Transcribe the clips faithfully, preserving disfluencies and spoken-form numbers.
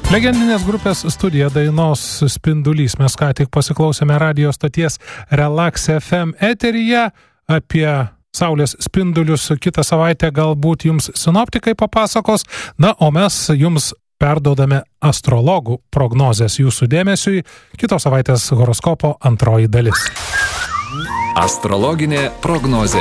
Legendinės grupės studija dainos Spindulys. Mes ką tik pasiklausėme radio stoties Relax F M eteryje apie saulės spindulius. Kitą savaitę galbūt jums sinoptikai papasakos. Na, o mes jums perduodame astrologų prognozes jūsų dėmesiui. Kitos savaitės horoskopo antroji dalis. Astrologinė prognozė.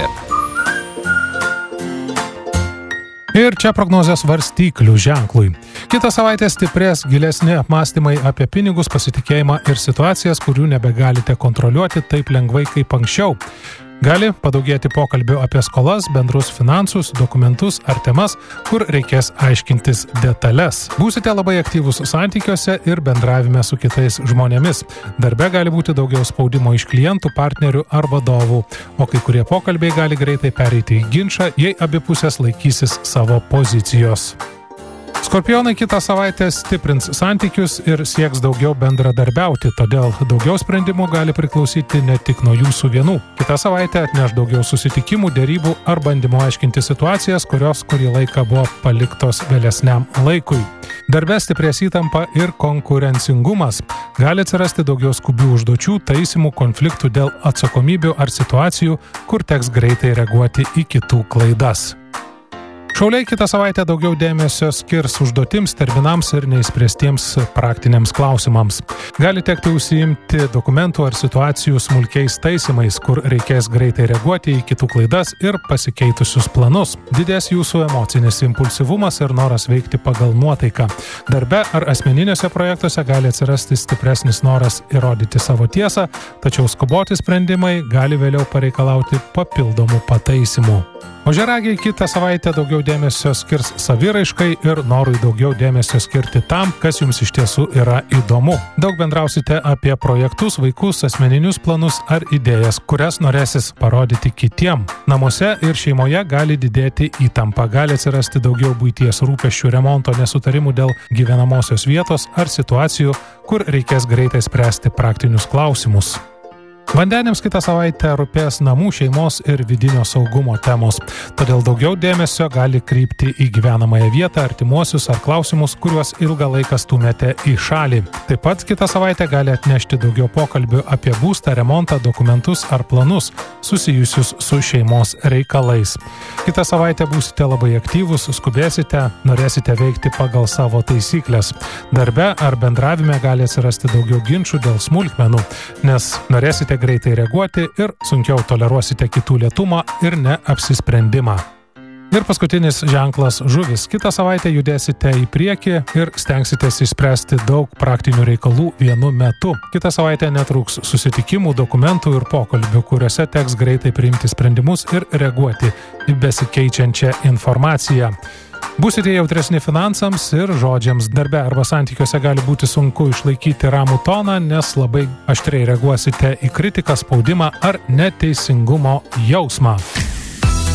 Ir čia prognozės svarstyklių ženklui. Kitą savaitę stiprės gilesni apmąstymai apie pinigus, pasitikėjimą ir situacijas, kurių nebegalite kontroliuoti taip lengvai kaip anksčiau. Gali padaugėti pokalbių apie skolas, bendrus finansus, dokumentus ar temas, kur reikės aiškintis detalės. Būsite labai aktyvūs santykiuose ir bendravime su kitais žmonėmis. Darbe gali būti daugiau spaudimo iš klientų, partnerių ar vadovų, o kai kurie pokalbiai gali greitai pereiti į ginčą, jei abi pusės laikysis savo pozicijos. Skorpionai kitą savaitę stiprins santykius ir sieks daugiau bendradarbiauti, todėl daugiau sprendimų gali priklausyti ne tik nuo jūsų vienų. Kitą savaitę atneš daugiau susitikimų, derybų ar bandymų aiškinti situacijas, kurios kurį laiką buvo paliktos vėlesniam laikui. Darbe stiprės įtampa ir konkurencingumas. Gali atsirasti daugiau skubių užduočių, taisymų, konfliktų dėl atsakomybių ar situacijų, kur teks greitai reaguoti į kitų klaidas. Šauliai kitą savaitę daugiau dėmesio skirs užduotims, terminams ir neįspręstiems praktiniams klausimams. Gali tekti užsiimti dokumentų ar situacijų smulkiais taisymais, kur reikės greitai reaguoti į kitų klaidas ir pasikeitusius planus. Didės jūsų emocinis impulsyvumas ir noras veikti pagal nuotaiką. Darbe ar asmeniniuose projektuose gali atsirasti stipresnis noras įrodyti savo tiesą, tačiau skuboti sprendimai gali vėliau pareikalauti papildomų pataisymų. Ožiaragiai kitą savaitę daugiau dėmesio skirs saviraiškai ir norui daugiau dėmesio skirti tam, kas jums iš tiesų yra įdomu. Daug bendrausite apie projektus, vaikus, asmeninius planus ar idėjas, kurias norėsis parodyti kitiem. Namuose ir šeimoje gali didėti įtampa, gali atsirasti daugiau buities rūpesčių, remonto, nesutarimų dėl gyvenamosios vietos ar situacijų, kur reikės greitai spręsti praktinius klausimus. Vandeniams kitą savaitę rūpės namų, šeimos ir vidinio saugumo temos. Todėl daugiau dėmesio gali krypti į gyvenamąją vietą, artimuosius ar klausimus, kuriuos ilgą laiką stumėte į šalį. Taip pat kitą savaitę gali atnešti daugiau pokalbių apie būstą, remontą, dokumentus ar planus susijusius su šeimos reikalais. Kitą savaitę būsite labai aktyvūs, skubėsite, norėsite veikti pagal savo taisyklės. Darbe ar bendravime gali atsirasti daugiau ginčų dėl smulkmenų, nes norėsite greitai reaguoti ir sunkiau toleruosite kitų lėtumą ir neapsisprendimą. Ir paskutinis ženklas žuvis. Kitą savaitę judėsite į priekį ir stengsitės išspręsti daug praktinių reikalų vienu metu. Kitą savaitę netrūks susitikimų, dokumentų ir pokalbių, kuriuose teks greitai priimti sprendimus ir reaguoti į besikeičiančią informaciją. Būsite jautresni finansams ir žodžiams. Darbe arba santykiuose gali būti sunku išlaikyti ramų toną, nes labai aštriai reaguosite į kritiką, spaudimą ar neteisingumo jausmą.